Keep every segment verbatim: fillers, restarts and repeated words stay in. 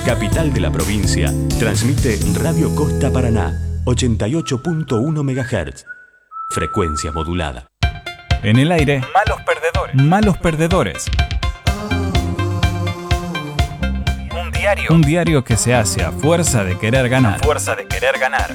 capital de la provincia, transmite Radio Costa Paraná, ochenta y ocho punto uno megahertz. Frecuencia modulada. En el aire, malos perdedores. Malos perdedores. Un diario. Un diario que se hace a fuerza de querer ganar. A fuerza de querer ganar.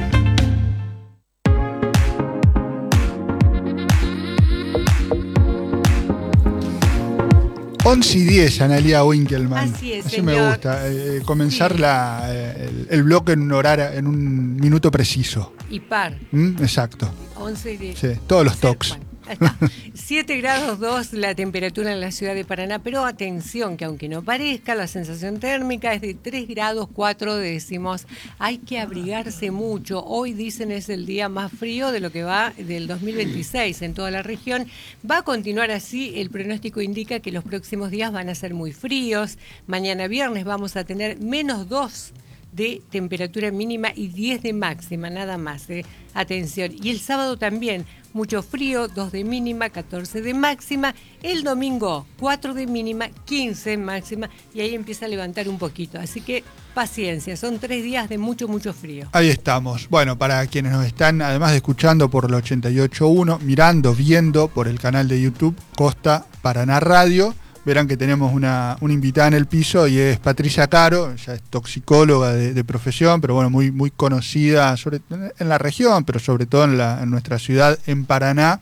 once y diez, Analía Winkelmann. Así es, Así señor. me gusta. Eh, comenzar Sí. la, eh, el, el bloque en un horario, en un minuto preciso. Y par. ¿Mm? Exacto. once y diez. Sí, todos los tocs. Bueno, está. siete grados dos la temperatura en la ciudad de Paraná, pero atención, que aunque no parezca, la sensación térmica es de tres grados cuatro décimos. Hay que abrigarse mucho. Hoy dicen es el día más frío de lo que va del dos mil veintiséis en toda la región. Va a continuar así. El pronóstico indica que los próximos días van a ser muy fríos. Mañana viernes vamos a tener menos dos de temperatura mínima y diez de máxima, nada más. ¿eh? Atención. Y el sábado también, mucho frío, dos de mínima, catorce de máxima. El domingo, cuatro de mínima, quince de máxima. Y ahí empieza a levantar un poquito. Así que paciencia, son tres días de mucho, mucho frío. Ahí estamos. Bueno, para quienes nos están, además de escuchando por el ochenta y ocho punto uno, mirando, viendo por el canal de YouTube Costa Paraná Radio, verán que tenemos una, una invitada en el piso y es Patricia Caro. Ella es toxicóloga de, de profesión, pero bueno, muy, muy conocida sobre, en la región, pero sobre todo en, la, en nuestra ciudad, en Paraná,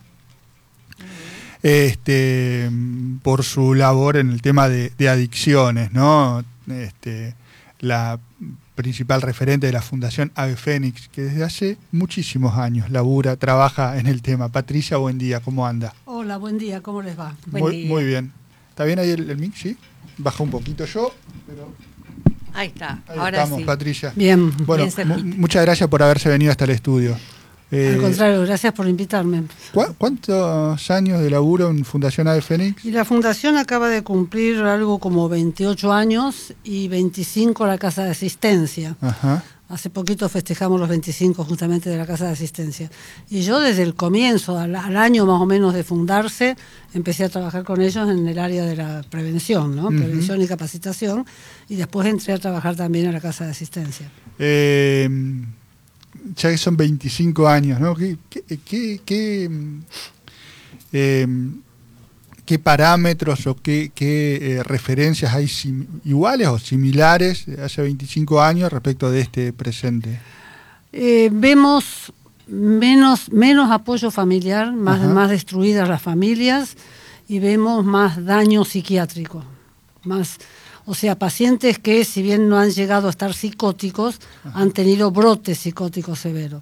este, por su labor en el tema de, de adicciones, ¿no? Este, la principal referente de la Fundación Ave Fénix, que desde hace muchísimos años labura, trabaja en el tema. Patricia, buen día, ¿cómo anda? Hola, buen día, ¿cómo les va? Buen Muy, día. muy bien. ¿Está bien ahí el, el mic? Sí. Baja un poquito yo, pero Ahí está, ahí ahora estamos, sí. Patricia. Bien, Bueno, bien cerquita. mu- muchas gracias por haberse venido hasta el estudio. Eh, al contrario, gracias por invitarme. ¿cu- ¿Cuántos años de laburo en Fundación Ave Fénix? Y la Fundación acaba de cumplir algo como veintiocho años y veinticinco la Casa de Asistencia. Ajá. Hace poquito festejamos los veinticinco justamente de la Casa de Asistencia. Y yo desde el comienzo, al, al año más o menos de fundarse, empecé a trabajar con ellos en el área de la prevención, ¿no? Ujú. Prevención y capacitación. Y después entré a trabajar también en la Casa de Asistencia. Eh, ya que son veinticinco años, ¿no? ¿Qué, qué, qué, qué, eh, qué parámetros o qué, qué eh, referencias hay sim- iguales o similares hace veinticinco años respecto de este presente? Eh, vemos menos, menos apoyo familiar, más, Ajá. más destruidas las familias y vemos más daño psiquiátrico. Más, o sea, pacientes que si bien no han llegado a estar psicóticos, Ajá. han tenido brotes psicóticos severos.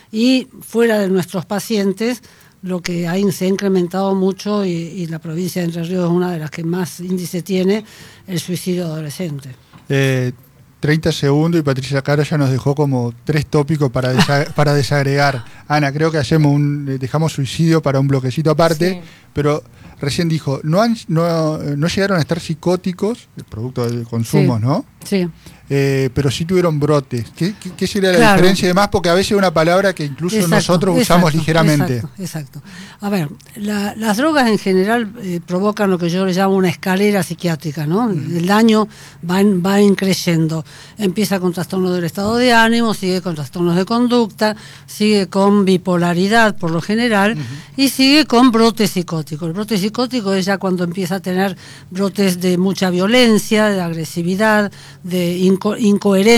Y fuera de nuestros pacientes, lo que ha, se ha incrementado mucho y, y la provincia de Entre Ríos es una de las que más índice tiene, el suicidio adolescente. Eh, treinta segundos y Patricia Caro ya nos dejó como tres tópicos para, desa- para desagregar. Ana, creo que hacemos un, dejamos suicidio para un bloquecito aparte, Sí. pero recién dijo, no, han, no, no llegaron a estar psicóticos, producto del consumo, Sí. ¿no? Sí. Eh, pero sí tuvieron brotes. ¿Qué, qué, qué sería la Claro. diferencia? Además, porque a veces es una palabra que incluso Exacto, nosotros usamos exacto, ligeramente. Exacto, exacto. A ver, la- las drogas en general eh, provocan lo que yo le llamo una escalera psiquiátrica, ¿no? Mm. El daño va, en- va increyendo. Empieza con trastornos del estado de ánimo, sigue con trastornos de conducta, sigue con bipolaridad por lo general, uh-huh. y sigue con brote psicótico. El brote psicótico es ya cuando empieza a tener brotes de mucha violencia, de agresividad, de inco- incoherencia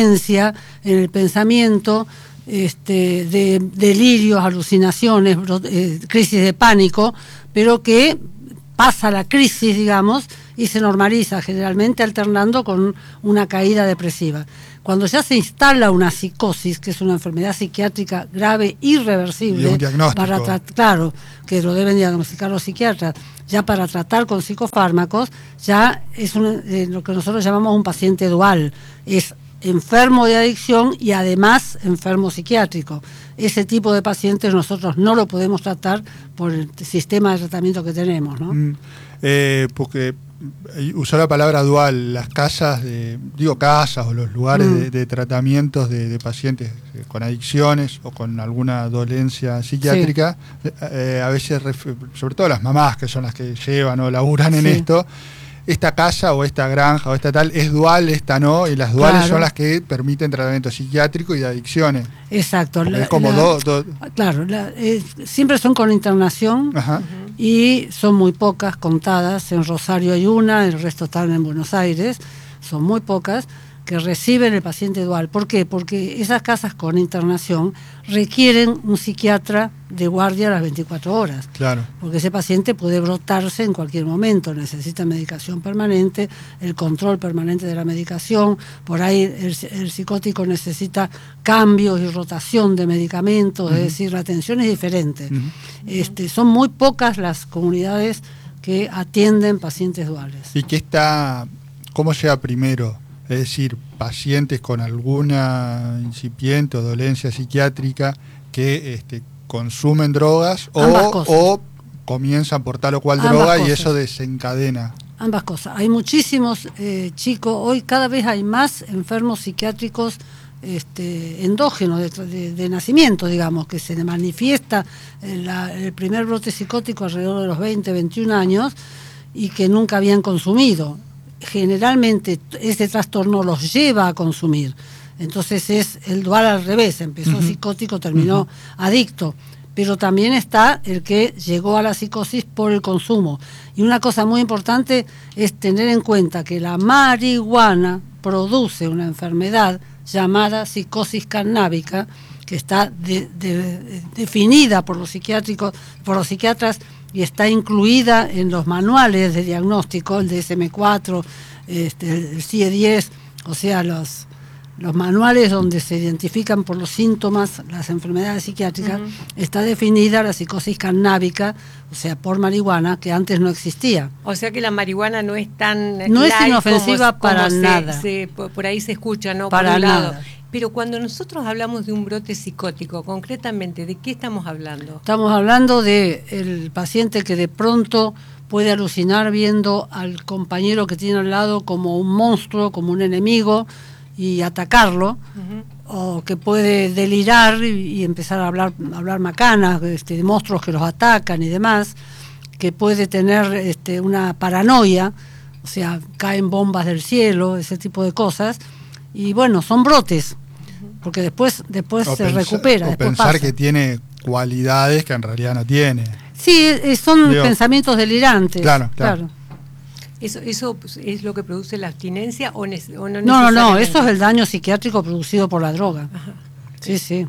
en el pensamiento, este, de delirios, alucinaciones, bro- eh, crisis de pánico, pero que pasa la crisis, digamos, y se normaliza, generalmente alternando con una caída depresiva. Cuando ya se instala una psicosis, que es una enfermedad psiquiátrica grave, irreversible, Y un diagnóstico. para tra- claro, que lo deben diagnosticar los psiquiatras, ya para tratar con psicofármacos, ya es una, eh, lo que nosotros llamamos un paciente dual, es enfermo de adicción y además enfermo psiquiátrico. Ese tipo de pacientes nosotros no lo podemos tratar por el sistema de tratamiento que tenemos, ¿no? Mm, eh, porque usó la palabra dual, las casas, de, digo casas o los lugares Mm. de, de tratamientos de, de pacientes eh, con adicciones o con alguna dolencia psiquiátrica, sí. eh, a veces, ref- sobre todo las mamás que son las que llevan o laburan Sí. en esto, esta casa o esta granja o esta tal es dual, esta no, y las duales Claro. son las que permiten tratamiento psiquiátrico y de adicciones. Exacto. Porque La- es como la- dos... Do, Claro, la- eh, siempre son con internación. ajá. Y son muy pocas contadas. En Rosario hay una, el resto están en Buenos Aires. Son muy pocas que reciben el paciente dual. ¿Por qué? Porque esas casas con internación requieren un psiquiatra de guardia a las veinticuatro horas. Claro. Porque ese paciente puede brotarse en cualquier momento, necesita medicación permanente, el control permanente de la medicación, por ahí el, el psicótico necesita cambios y rotación de medicamentos, uh-huh. es decir, la atención es diferente. Uh-huh. Este, son muy pocas las comunidades que atienden pacientes duales. ¿Y qué está, cómo llega primero? Es decir, pacientes con alguna incipiente o dolencia psiquiátrica que este, consumen drogas o, o comienzan por tal o cual Ambas droga cosas. Y eso desencadena. Ambas cosas. Hay muchísimos eh, chicos, hoy cada vez hay más enfermos psiquiátricos este, endógenos de, de, de nacimiento, digamos, que se manifiesta en la, el primer brote psicótico alrededor de los veinte, veintiún años y que nunca habían consumido. Generalmente ese trastorno los lleva a consumir. Entonces es el dual al revés, empezó uh-huh. psicótico, terminó uh-huh. adicto. Pero también está el que llegó a la psicosis por el consumo. Y una cosa muy importante es tener en cuenta que la marihuana produce una enfermedad llamada psicosis cannábica, que está de, de, de, definida por los psiquiátricos, por los psiquiatras, y está incluida en los manuales de diagnóstico, el D S M cuatro, este, el C I E diez, o sea, los, los manuales donde se identifican por los síntomas las enfermedades psiquiátricas, uh-huh. está definida la psicosis cannábica, o sea, por marihuana, que antes no existía. O sea que la marihuana no es tan... No es inofensiva como, para como nada. Se, se, por ahí se escucha, ¿no? Para por un nada. lado. Pero cuando nosotros hablamos de un brote psicótico, concretamente, ¿de qué estamos hablando? Estamos hablando de el paciente que de pronto puede alucinar viendo al compañero que tiene al lado como un monstruo, como un enemigo, y atacarlo, uh-huh. o que puede delirar y, y empezar a hablar, a hablar macanas, este, de monstruos que los atacan y demás, que puede tener este, una paranoia, o sea, caen bombas del cielo, ese tipo de cosas, y bueno, son brotes, porque después después o se pensar, recupera. O después pensar pasa. que tiene cualidades que en realidad no tiene. Sí, son Digo, pensamientos delirantes. Claro, claro. claro. ¿Eso, ¿Eso es lo que produce la abstinencia o, ne- o no? No, no, no, eso es el daño psiquiátrico producido por la droga. Ajá. Sí, sí.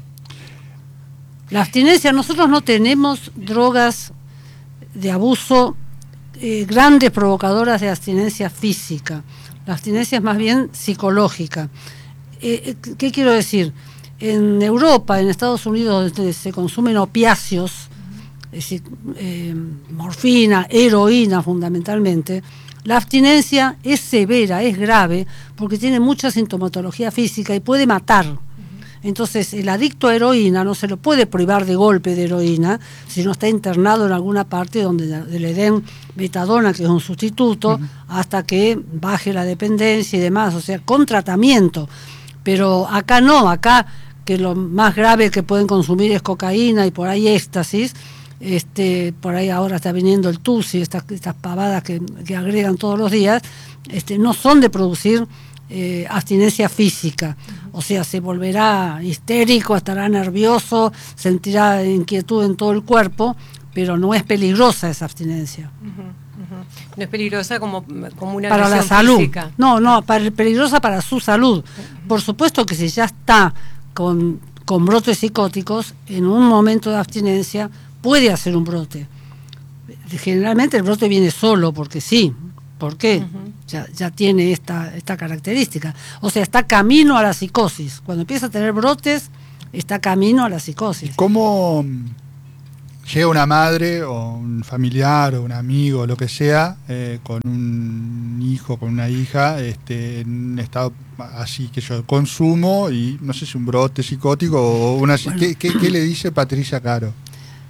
La abstinencia, nosotros no tenemos drogas de abuso eh, grandes provocadoras de abstinencia física. La abstinencia es más bien psicológica. Eh, ¿Qué quiero decir? En Europa, en Estados Unidos, donde se consumen opiáceos, es decir, eh, morfina, heroína fundamentalmente, la abstinencia es severa, es grave, porque tiene mucha sintomatología física y puede matar. Entonces, el adicto a heroína no se lo puede privar de golpe de heroína, si no está internado en alguna parte donde le den metadona, que es un sustituto, uh-huh. hasta que baje la dependencia y demás, o sea, con tratamiento. Pero acá no, acá que lo más grave que pueden consumir es cocaína y por ahí éxtasis, este, por ahí ahora está viniendo el tusi, estas, estas pavadas que, que agregan todos los días, este, no son de producir eh, abstinencia física, o sea, se volverá histérico, estará nervioso, sentirá inquietud en todo el cuerpo, pero no es peligrosa esa abstinencia. Uh-huh, uh-huh. No es peligrosa como, como una para la agresión salud. física. No, no, para, peligrosa para su salud. Por supuesto que si ya está con, con brotes psicóticos, en un momento de abstinencia puede hacer un brote. Generalmente el brote viene solo, porque sí. ¿Por qué? Uh-huh. Ya, ya tiene esta, esta característica. O sea, está camino a la psicosis. Cuando empieza a tener brotes, está camino a la psicosis. ¿Cómo llega una madre o un familiar o un amigo, lo que sea, eh, con un hijo, con una hija, este, en un estado así que yo consumo y no sé si un brote psicótico o una... Bueno. ¿Qué, qué, ¿Qué le dice Patricia Caro?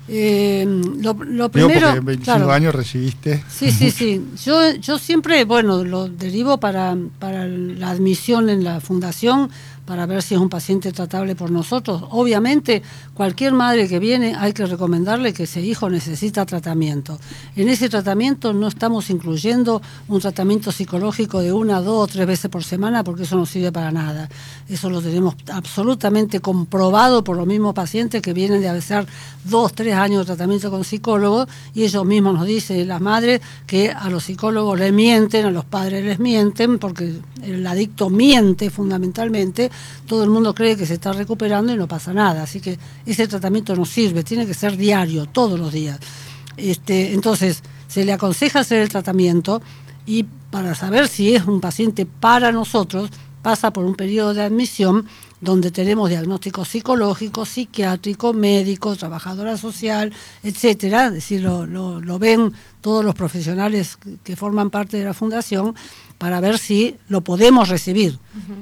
Eh, lo, lo primero, Digo, porque en veinticinco claro, años recibiste. Sí, sí, sí. Yo, yo siempre, bueno, lo derivo para, para la admisión en la fundación, para ver si es un paciente tratable por nosotros. Obviamente, cualquier madre que viene hay que recomendarle que ese hijo necesita tratamiento. En ese tratamiento no estamos incluyendo un tratamiento psicológico de una, dos o tres veces por semana, porque eso no sirve para nada. Eso lo tenemos absolutamente comprobado por los mismos pacientes que vienen de hacer dos, tres años de tratamiento con psicólogos, y ellos mismos nos dicen, las madres, que a los psicólogos les mienten, a los padres les mienten, porque el adicto miente fundamentalmente. Todo el mundo cree que se está recuperando y no pasa nada, así que ese tratamiento no sirve, tiene que ser diario, todos los días. Este, entonces, se le aconseja hacer el tratamiento, y para saber si es un paciente para nosotros, pasa por un periodo de admisión donde tenemos diagnóstico psicológico, psiquiátrico, médico, trabajadora social, etcétera. Es decir, lo, lo, lo ven todos los profesionales que, que forman parte de la fundación, para ver si lo podemos recibir. Uh-huh.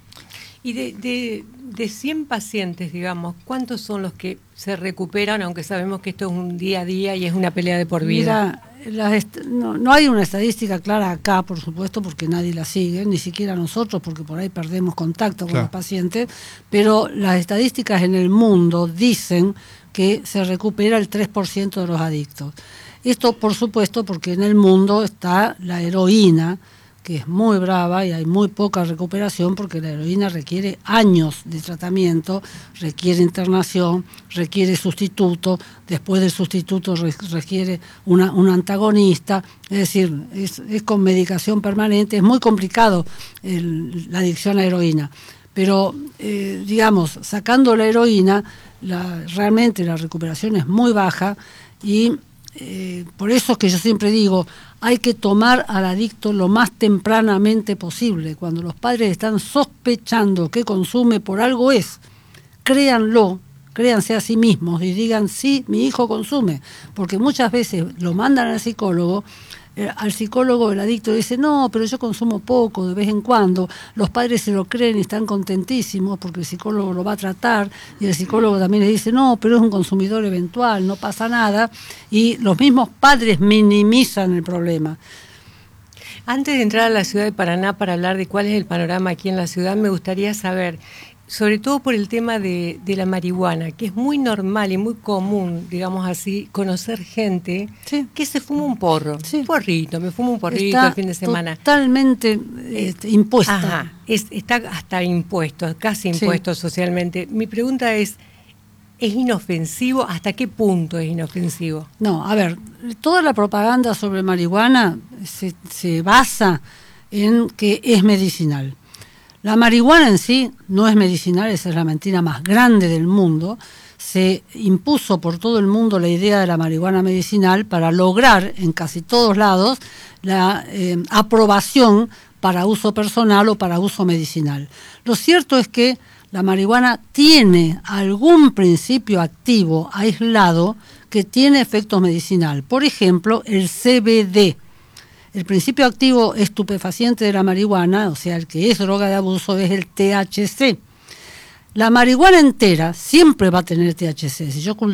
Y de, de, de cien pacientes, digamos, ¿cuántos son los que se recuperan, aunque sabemos que esto es un día a día y es una pelea de por vida? Mira, las est- no, no hay una estadística clara acá, por supuesto, porque nadie la sigue, ni siquiera nosotros, porque por ahí perdemos contacto con claro. los pacientes, pero las estadísticas en el mundo dicen que se recupera el tres por ciento de los adictos. Esto, por supuesto, porque en el mundo está la heroína, que es muy brava y hay muy poca recuperación, porque la heroína requiere años de tratamiento, requiere internación, requiere sustituto, después del sustituto re- requiere una, un antagonista, es decir, es, es con medicación permanente, es muy complicado el, la adicción a heroína. Pero, eh, digamos, sacando la heroína, la, realmente la recuperación es muy baja, y Eh, por eso es que yo siempre digo, hay que tomar al adicto lo más tempranamente posible. Cuando los padres están sospechando que consume, por algo es. Créanlo, créanse a sí mismos y digan, sí, mi hijo consume. Porque muchas veces lo mandan al psicólogo, eh, al psicólogo el adicto dice, no, pero yo consumo poco, de vez en cuando. Los padres se lo creen y están contentísimos porque el psicólogo lo va a tratar, y el psicólogo también le dice, no, pero es un consumidor eventual, no pasa nada, y los mismos padres minimizan el problema. Antes de entrar a la ciudad de Paraná para hablar de cuál es el panorama aquí en la ciudad, me gustaría saber, sobre todo por el tema de, de la marihuana, que es muy normal y muy común, digamos así, conocer gente sí. que se fuma un porro, sí. un porrito, me fumo un porrito está el fin de semana. Totalmente este, impuesta. Ajá, es, está hasta impuesto, casi impuesto sí. socialmente. Mi pregunta es, ¿es inofensivo? ¿Hasta qué punto es inofensivo? No, a ver, toda la propaganda sobre marihuana se, se basa en que es medicinal. La marihuana en sí no es medicinal, esa es la mentira más grande del mundo. Se impuso por todo el mundo la idea de la marihuana medicinal para lograr en casi todos lados la eh, aprobación para uso personal o para uso medicinal. Lo cierto es que la marihuana tiene algún principio activo aislado que tiene efecto medicinal. Por ejemplo, el C B D. El principio activo estupefaciente de la marihuana, o sea, el que es droga de abuso, es el T H C. La marihuana entera siempre va a tener T H C. Si yo